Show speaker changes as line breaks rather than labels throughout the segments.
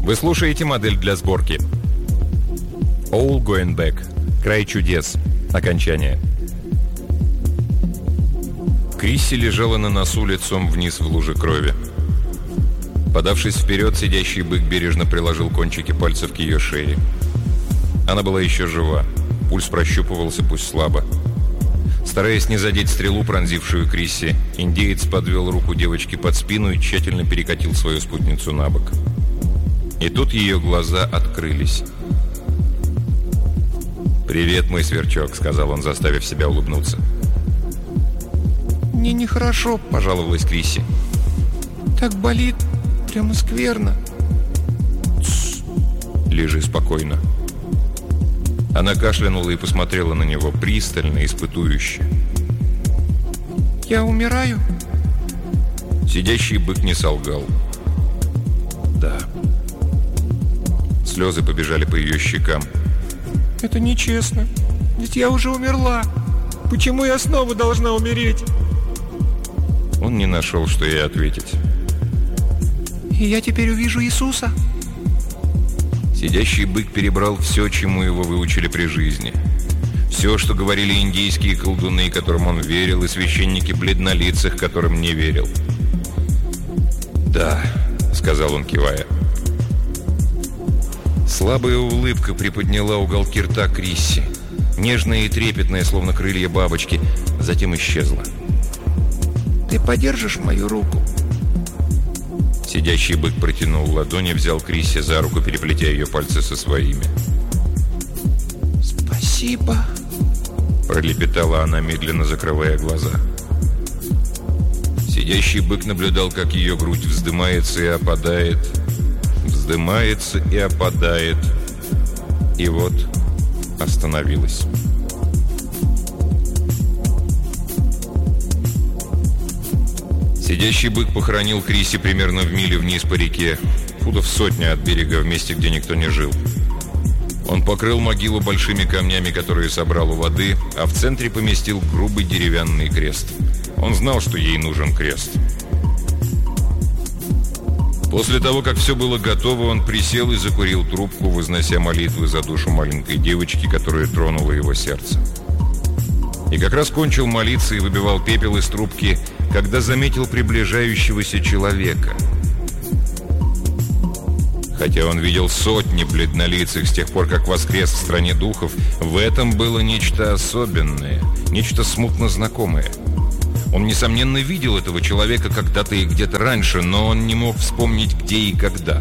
Вы слушаете модель для сборки. All Going Back. Край чудес. Окончание. Крисси лежала на носу лицом вниз в луже крови. Подавшись вперед, сидящий бык бережно приложил кончики пальцев к ее шее. Она была еще жива. Пульс прощупывался, пусть слабо. Стараясь не задеть стрелу, пронзившую Крисси, индеец подвел руку девочки под спину и тщательно перекатил свою спутницу на бок. И тут ее глаза открылись. «Привет, мой сверчок», — сказал он, заставив себя улыбнуться.
«Мне нехорошо», —
пожаловалась Крисси.
«Так болит, прямо скверно».
«Тссс, лежи спокойно». Она кашлянула и посмотрела на него пристально, испытующе.
«Я умираю?»
Сидящий бык не солгал. «Да». Слезы побежали по ее щекам.
«Это нечестно, ведь я уже умерла. Почему я снова должна умереть?»
Он не нашел, что ей ответить.
«И я теперь увижу Иисуса?»
Сидящий бык перебрал все, чему его выучили при жизни. Все, что говорили индейские колдуны, которым он верил, и священники бледнолицых, которым не верил. «Да», — сказал он, кивая. Слабая улыбка приподняла уголки рта Крисси, нежная и трепетная, словно крылья бабочки, затем исчезла.
«Ты подержишь мою руку?»
Сидящий бык протянул ладони, взял Крисси за руку, переплетя ее пальцы со своими.
«Спасибо»,
— пролепетала она, медленно закрывая глаза. Сидящий бык наблюдал, как ее грудь вздымается и опадает, вздымается и опадает, и вот остановилась. Сидящий бык похоронил Крисси примерно в миле вниз по реке, футов 100 от берега, в месте, где никто не жил. Он покрыл могилу большими камнями, которые собрал у воды, а в центре поместил грубый деревянный крест. Он знал, что ей нужен крест. После того, как все было готово, он присел и закурил трубку, вознося молитвы за душу маленькой девочки, которая тронула его сердце. И как раз кончил молиться и выбивал пепел из трубки, когда заметил приближающегося человека. Хотя он видел сотни бледнолицых с тех пор, как воскрес в стране духов, в этом было нечто особенное, нечто смутно знакомое. Он, несомненно, видел этого человека когда-то и где-то раньше, но он не мог вспомнить, где и когда.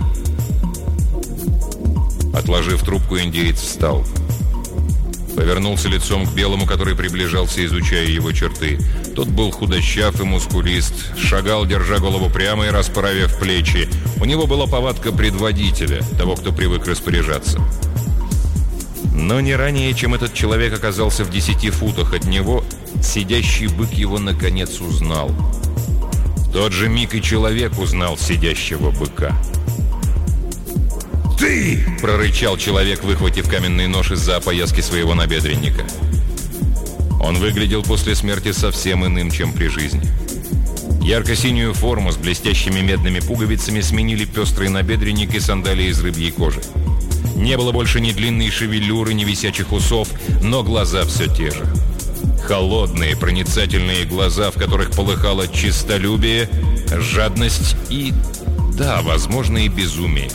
Отложив трубку, индеец встал. Повернулся лицом к белому, который приближался, изучая его черты. Тот был худощав и мускулист, шагал, держа голову прямо и расправив плечи. У него была повадка предводителя, того, кто привык распоряжаться. Но не ранее, чем этот человек оказался в 10 футах от него, сидящий бык его наконец узнал. В тот же миг и человек узнал сидящего быка. «Ты!» – прорычал человек, выхватив каменный нож из-за опояски своего набедренника. Он выглядел после смерти совсем иным, чем при жизни. Ярко-синюю форму с блестящими медными пуговицами сменили пестрый набедренник и сандалии из рыбьей кожи. Не было больше ни длинной шевелюры, ни висячих усов, но глаза все те же. Холодные, проницательные глаза, в которых полыхало честолюбие, жадность и, да, возможно, и безумие.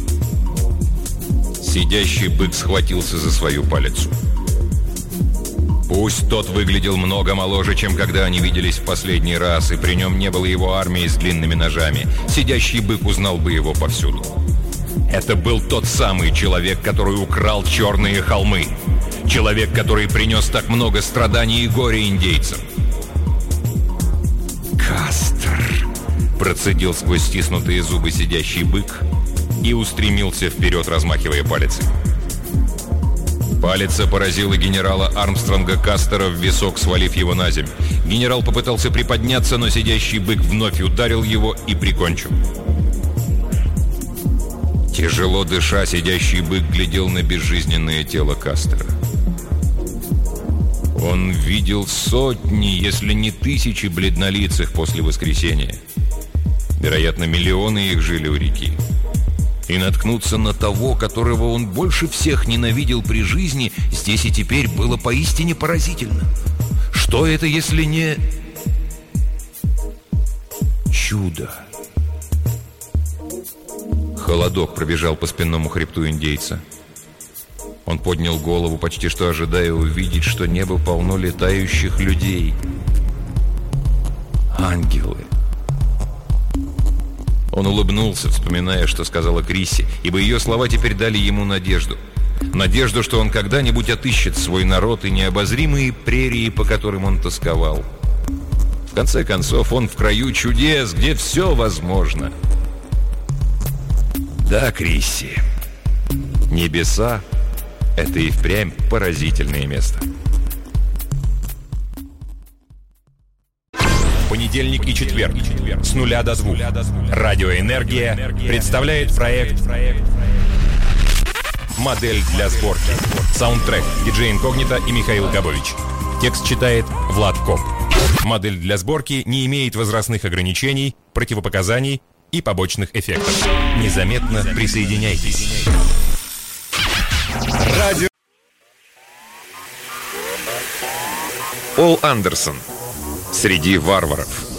Сидящий бык схватился за свою палицу. Пусть тот выглядел много моложе, чем когда они виделись в последний раз, и при нем не было его армии с длинными ножами, сидящий бык узнал бы его повсюду. Это был тот самый человек, который украл черные холмы. Человек, который принес так много страданий и горя индейцам. «Кастер!» – процедил сквозь стиснутые зубы сидящий бык и устремился вперед, размахивая палицей. Палица поразила генерала Армстронга Кастера в висок, свалив его на землю. Генерал попытался приподняться, но сидящий бык вновь ударил его и прикончил. Тяжело дыша, сидящий бык глядел на безжизненное тело Кастера. Он видел сотни, если не тысячи бледнолицых после воскресения. Вероятно, миллионы их жили у реки. и наткнуться на того, которого он больше всех ненавидел при жизни, здесь и теперь было поистине поразительно. Что это, если не чудо? Холодок пробежал по спинному хребту индейца. Он поднял голову, почти что ожидая увидеть, что небо полно летающих людей. Ангелы. Он улыбнулся, вспоминая, что сказала Крисси, ибо ее слова теперь дали ему надежду. Надежду, что он когда-нибудь отыщет свой народ и необозримые прерии, по которым он тосковал. В конце концов, он в краю чудес, где все возможно. Да, Крисси, небеса — это и впрямь поразительное место.
Понедельник и четверг с 0 до 2. Радиоэнергия представляет проект «Модель для сборки». Саундтрек диджей Инкогнито и Михаил Габович. Текст читает Влад Коп. Модель для сборки не имеет возрастных ограничений, противопоказаний и побочных эффектов. Незаметно присоединяйтесь. Радио.
Ол Андерсон. Среди варваров.